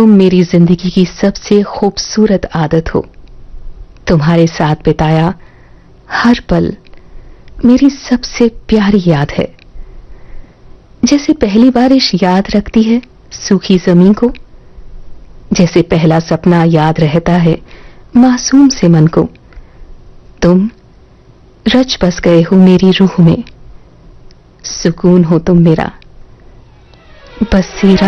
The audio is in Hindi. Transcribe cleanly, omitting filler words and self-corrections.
तुम मेरी जिंदगी की सबसे खूबसूरत आदत हो। तुम्हारे साथ बिताया हर पल मेरी सबसे प्यारी याद है। जैसे पहली बारिश याद रखती है सूखी जमीन को, जैसे पहला सपना याद रहता है मासूम से मन को। तुम रच बस गए हो मेरी रूह में, सुकून हो तुम मेरा बसेरा।